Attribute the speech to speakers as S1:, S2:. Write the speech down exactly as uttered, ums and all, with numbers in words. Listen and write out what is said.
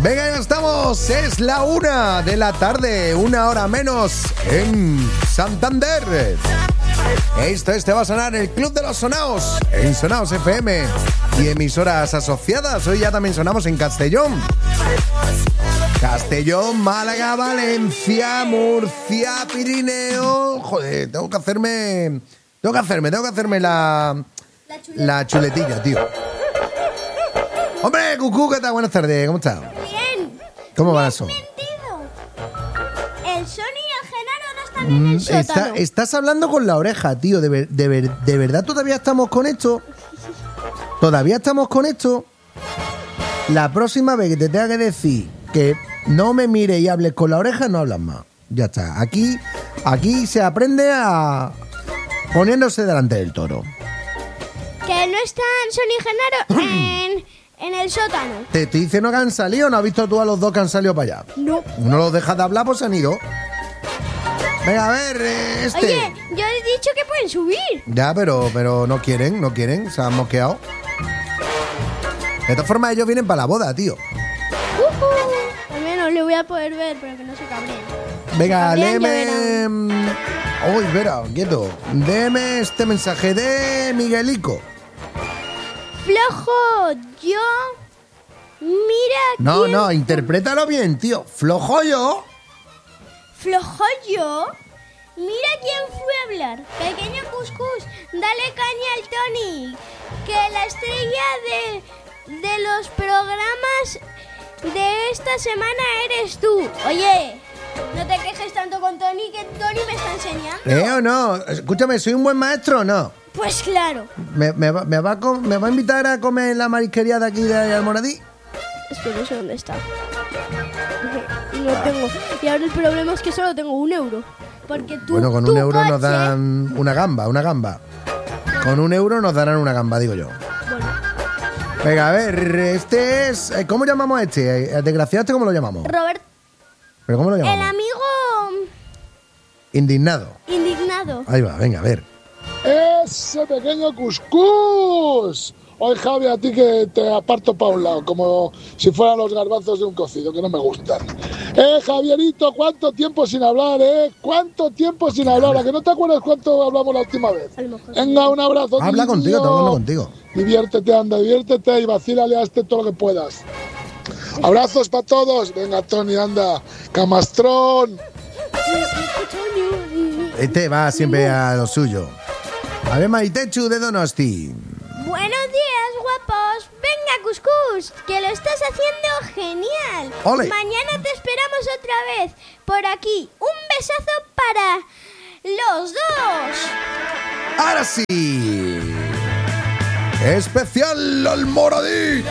S1: Venga, ya estamos. Es la una de la tarde, una hora menos en Santander. Esto es Te va a sonar, el Club de los Sonaos en Sonaos F M y emisoras asociadas. Hoy ya también sonamos en Castellón. Castellón, Málaga, Valencia, Murcia, Pirineo. Joder, tengo que hacerme... Tengo que hacerme, tengo que hacerme la... La chuletilla, tío. Hombre, Cucú, ¿qué tal? Buenas tardes, ¿cómo estás?
S2: Bien.
S1: ¿Cómo va eso?
S2: Mentido. El Sony y el Genaro no están en el
S1: Mm,
S2: sótano.
S1: está- estás hablando con la oreja, tío. De, ver- de, ver- ¿De verdad todavía estamos con esto? ¿Todavía estamos con esto? La próxima vez que te tenga que decir que no me mires y hables con la oreja, no hablas más. Ya está. Aquí, aquí se aprende a poniéndose delante del toro.
S2: Que no están Sony y Genaro en, en el sótano.
S1: Te estoy diciendo que han salido. ¿No has visto tú a los dos que han salido para allá?
S2: No.
S1: Uno los deja de hablar, pues se han ido. Venga, a ver, eh, este.
S2: Oye, yo he dicho que pueden subir.
S1: Ya, pero, pero no quieren, no quieren. Se han mosqueado. De todas formas, ellos vienen para la boda, tío.
S2: Uh-huh. Al menos le voy a poder ver, pero que no se cabreen.
S1: Venga,
S2: Cabrían, ya
S1: léeme. Uy, espera, quieto. Deme este mensaje de Miguelico.
S2: Flojo, yo. Mira
S1: No,
S2: quién.
S1: no, interprétalo bien, tío. Flojo yo.
S2: Flojo yo. Mira quién fue a hablar. Pequeño Cuscús, dale caña al Tony. Que la estrella de, de los programas de esta semana eres tú. Oye, no te quejes tanto con Tony, que Tony me está enseñando.
S1: ¿Eh o no? Escúchame, ¿soy un buen maestro o no?
S2: Pues claro.
S1: ¿Me, me va- me va a com- me va a invitar a comer en la marisquería de aquí de Almoradí?
S2: Es que no sé dónde está. No tengo. Y ahora el problema es que solo tengo un euro. Porque tú.
S1: Bueno, con
S2: tu
S1: un euro nos
S2: coche-
S1: dan una gamba, una gamba. Con un euro nos darán una gamba, digo yo.
S2: Bueno,
S1: Venga, a ver, este es... eh, ¿Cómo llamamos a este? ¿El desgraciado este cómo lo llamamos?
S2: Robert,
S1: ¿Pero cómo lo
S2: el
S1: llamamos?
S2: amigo
S1: Indignado.
S2: indignado.
S1: Ahí va, venga, a ver.
S3: ¡Ese pequeño cuscús! Hoy, Javi, a ti que te aparto para un lado, como si fueran los garbanzos de un cocido, que no me gustan. ¡Eh, Javierito! ¿Cuánto tiempo sin hablar, eh? ¿Cuánto tiempo sin hablar? ¿A que no te acuerdas cuánto hablamos la última vez?
S2: A lo mejor.
S3: Venga, un abrazo.
S1: Habla
S3: niño.
S1: contigo, estoy hablando contigo.
S3: Diviértete, anda, diviértete y vacílale a este todo lo que puedas. Abrazos para todos. Venga, Tony, anda. Camastrón.
S1: Este va siempre a lo suyo. A ver, Maitechu de Donosti.
S2: Buenos días, guapos. Venga, Cuscús, que lo estás haciendo genial.
S1: Ole.
S2: Mañana te esperamos otra vez por aquí. Un besazo para los dos.
S1: Ahora sí. Especial Almoradí.